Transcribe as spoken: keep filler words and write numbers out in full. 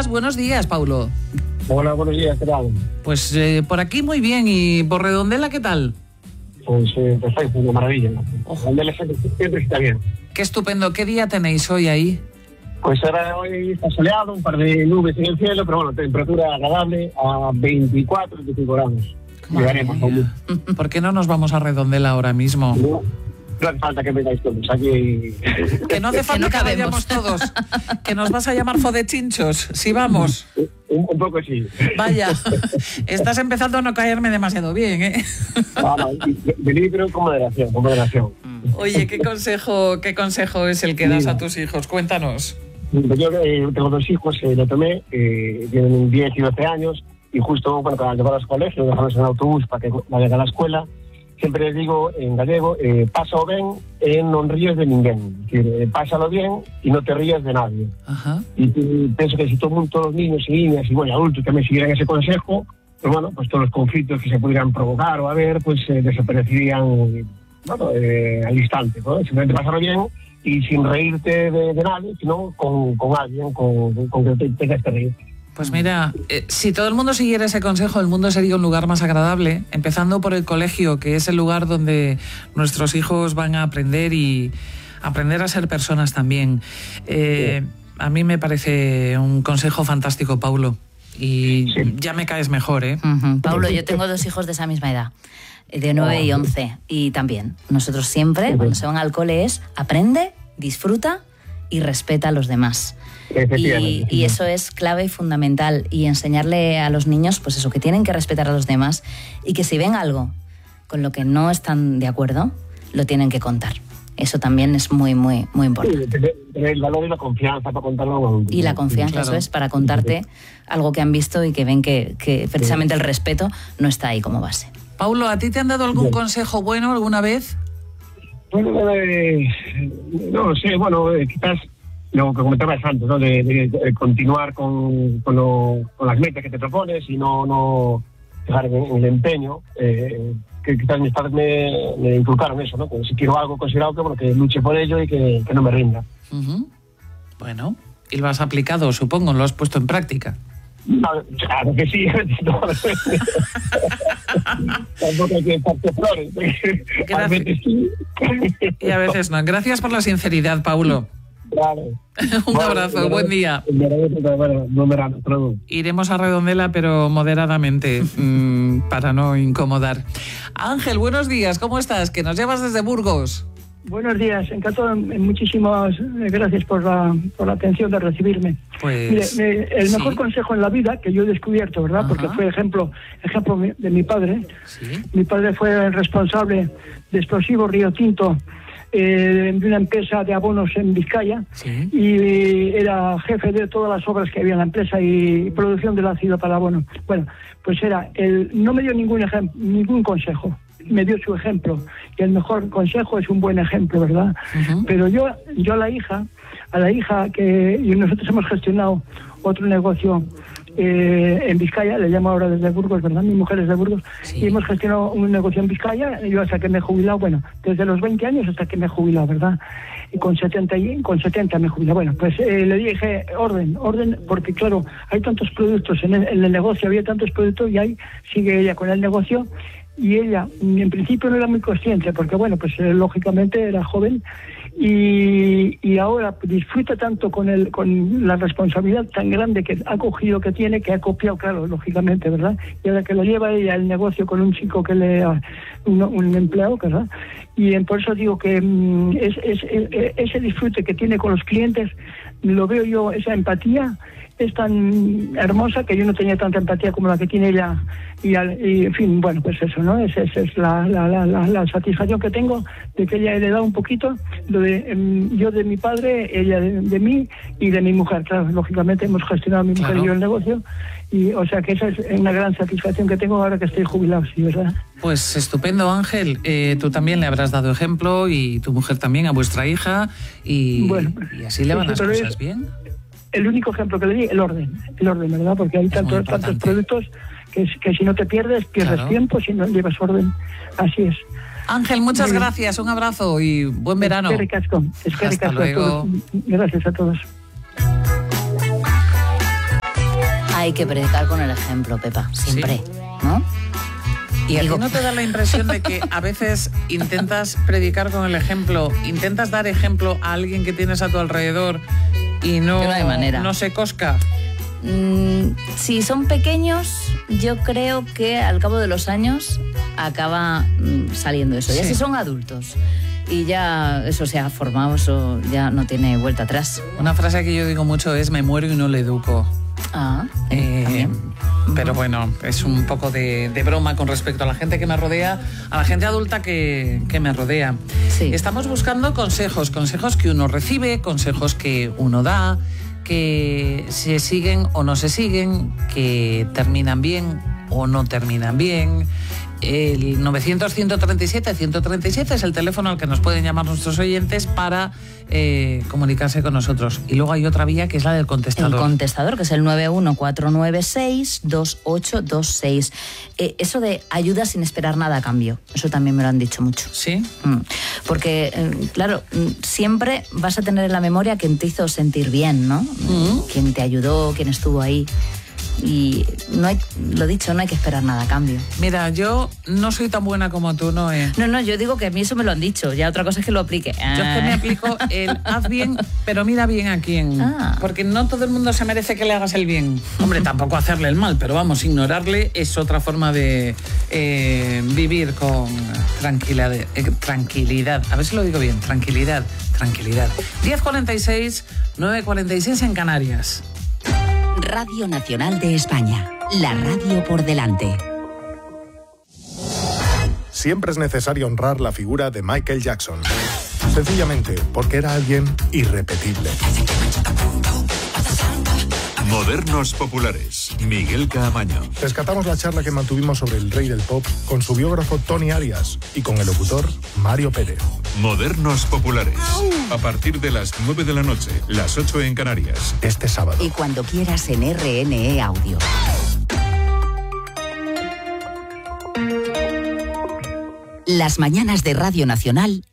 estás? Buenos días, Paulo. Hola, buenos días, ¿qué tal? Pues eh, por aquí muy bien. ¿Y por Redondela qué tal? Pues eh, perfecto, una maravilla. Redondela siempre, siempre está bien. Qué estupendo. ¿Qué día tenéis hoy ahí? Pues ahora hoy está soleado, un par de nubes en el cielo, pero bueno, temperatura agradable a veinticuatro, veinticinco grados. Llegaremos. ¿Por qué no nos vamos a Redondela ahora mismo? No, no hace falta que vengáis todos. Aquí... Que no hace falta que, no que vayamos todos. Que nos vas a llamar fodechinchos, si vamos. Un, un poco sí. Vaya, estás empezando a no caerme demasiado bien, ¿eh? No, no, venid pero con moderación, con moderación. Oye, ¿qué consejo, qué consejo es el que das a tus hijos? Cuéntanos. Yo eh, tengo dos hijos, eh, lo tomé, eh, tienen diez y doce años, y justo, bueno, para llevarlos al colegio, dejarlos en el autobús para que vayan a la escuela, siempre les digo en gallego, eh, pásalo ben e non ríes de ninguén. Es decir, eh, pásalo bien y no te rías de nadie. Ajá. Y, y pienso que si todo el mundo, todos los niños y niñas y bueno, adultos también siguieran ese consejo, pues bueno, pues todos los conflictos que se pudieran provocar o haber, pues eh, desaparecerían, bueno, eh, al instante, ¿no? Simplemente pasarlo bien y sin reírte de, de nadie, sino con, con alguien con, con que te tengas que reír. Pues mira, eh, si todo el mundo siguiera ese consejo, el mundo sería un lugar más agradable, empezando por el colegio, que es el lugar donde nuestros hijos van a aprender y aprender a ser personas también. Eh, sí. A mí me parece un consejo fantástico, Paulo, y sí. Ya me caes mejor, ¿eh? Uh-huh. Paulo, yo tengo dos hijos de esa misma edad, de nueve y once, y también nosotros siempre, cuando se van al cole, es aprende, disfruta y respeta a los demás. Y, y eso es clave y fundamental, y enseñarle a los niños, pues eso, que tienen que respetar a los demás y que si ven algo con lo que no están de acuerdo, lo tienen que contar. Eso también es muy, muy, muy importante. Sí, tener el valor y la confianza para contarlo a un adulto. Y la confianza, claro. Eso es, para contarte algo que han visto y que ven que, que precisamente el respeto no está ahí como base. Paulo, ¿a ti te han dado algún Bien. consejo bueno alguna vez? Bueno, eh, no sé, bueno, eh, quizás lo que comentabas antes, ¿no? De, de, de continuar con, con, lo, con las metas que te propones y no, no dejar en, en el empeño. Eh, que quizás mis padres me, me inculcaron eso, ¿no? Que si quiero algo, considero que, bueno, que luche por ello y que, que no me rinda. Uh-huh. Bueno, y lo has aplicado, supongo, lo has puesto en práctica. No, claro que sí. Tampoco hay que echarte flores. A veces sí. Y a veces no. Gracias por la sinceridad, Paulo. Vale. Un bueno, abrazo, bueno, buen día. Bueno, no verano, iremos a Redondela, pero moderadamente, mmm, para no incomodar. Ángel, buenos días, ¿cómo estás? Que nos llevas desde Burgos. Buenos días, encantado, muchísimas gracias por la, por la atención de recibirme. Pues, Mire, me, el sí. mejor consejo en la vida que yo he descubierto, ¿verdad? Ajá. Porque fue ejemplo, ejemplo de mi padre. ¿Sí? Mi padre fue el responsable de Explosivos Río Tinto, eh, de una empresa de abonos en Vizcaya, ¿sí? Y era jefe de todas las obras que había en la empresa y producción del ácido para abono. Bueno, pues era el, no me dio ningún ejemplo, ningún consejo. Me dio su ejemplo, y el mejor consejo es un buen ejemplo, ¿verdad? Uh-huh. Pero yo, yo a la hija, a la hija que y nosotros hemos gestionado otro negocio eh, en Vizcaya, le llamo ahora desde Burgos, ¿verdad? Mi mujer es de Burgos, sí. Y hemos gestionado un negocio en Vizcaya, yo hasta que me he jubilado, bueno, desde los veinte años hasta que me he jubilado, ¿verdad? Y con setenta, y, con setenta me he jubilado. Bueno, pues eh, le dije, orden, orden, porque claro, hay tantos productos en el, en el negocio, había tantos productos, y ahí sigue ella con el negocio. Y ella, en principio, no era muy consciente, porque, bueno, pues eh, lógicamente era joven, y, y ahora disfruta tanto con el con la responsabilidad tan grande que ha cogido, que tiene, que ha copiado, claro, lógicamente, ¿verdad? Y ahora que lo lleva ella el negocio con un chico que le un, un empleado, ¿verdad? Y por eso digo que mm, es, es, es, ese disfrute que tiene con los clientes, lo veo yo, esa empatía es tan hermosa que yo no tenía tanta empatía como la que tiene ella, y, al, y en fin, bueno, pues eso, ¿no? Esa es, es la, la, la, la, la satisfacción que tengo de que ella le da un poquito, lo de, um, yo de mi padre, ella de, de mí y de mi mujer, claro, lógicamente hemos gestionado mi mujer claro. y yo el negocio, y o sea que esa es una gran satisfacción que tengo ahora que estoy jubilado, sí, ¿verdad? Pues estupendo, Ángel, eh, tú también le habrás dado ejemplo, y tu mujer también a vuestra hija, y, bueno, y así le van sí, las cosas es, bien. El único ejemplo que le di, el orden, el orden, ¿verdad? Porque hay tantos, tantos productos que, que si no te pierdes, pierdes claro. tiempo, si no llevas orden. Así es. Ángel, muchas Muy gracias, un abrazo y buen verano. Es que ricasco, es que ricasco a todos. Gracias a todos. hay que predicar con el ejemplo, Pepa, siempre, sí. ¿no? ¿Y a ti no te da la impresión de que a veces intentas predicar con el ejemplo, intentas dar ejemplo a alguien que tienes a tu alrededor y no, no hay manera. No se cosca? Mm, si son pequeños, yo creo que al cabo de los años acaba mm, saliendo eso. Sí. Ya si son adultos y ya eso se ha formado, eso ya no tiene vuelta atrás. Una frase que yo digo mucho es: me muero y no le educo. Ah, eh, también. Pero bueno, es un poco de, de broma con respecto a la gente que me rodea, a la gente adulta que, que me rodea. Sí. Estamos buscando consejos, consejos que uno recibe, consejos que uno da, que se siguen o no se siguen, que terminan bien o no terminan bien. El novecientos, ciento treinta y siete, ciento treinta y siete es el teléfono al que nos pueden llamar nuestros oyentes para eh, comunicarse con nosotros. Y luego hay otra vía que es la del contestador. El contestador, que es el nueve uno cuatro nueve seis dos ocho dos seis. Eh, eso de ayuda sin esperar nada a cambio, eso también me lo han dicho mucho. ¿Sí? Mm. Porque, eh, claro, siempre vas a tener en la memoria quien te hizo sentir bien, ¿no? Mm. Quien te ayudó, quien estuvo ahí. Y no hay, lo dicho, no hay que esperar nada a cambio. Mira, yo no soy tan buena como tú, Noé. No, no, yo digo que a mí eso me lo han dicho. Ya otra cosa es que lo aplique. Ah. Yo es que me aplico el haz bien, pero mira bien a quién. Ah. Porque no todo el mundo se merece que le hagas el bien. Hombre, tampoco hacerle el mal, pero vamos, ignorarle es otra forma de eh, vivir con tranquilidad, eh, tranquilidad. A ver si lo digo bien. Tranquilidad, tranquilidad. diez cuarenta y seis, nueve cuarenta y seis en Canarias. Radio Nacional de España, la radio por delante. Siempre es necesario honrar la figura de Michael Jackson. Sencillamente porque era alguien irrepetible. Modernos populares, Miguel Caamaño. Rescatamos la charla que mantuvimos sobre el rey del pop con su biógrafo Tony Arias y con el locutor Mario Pérez. Modernos populares, a partir de las nueve de la noche, las ocho en Canarias. Este sábado. Y cuando quieras en R N E Audio. Las mañanas de Radio Nacional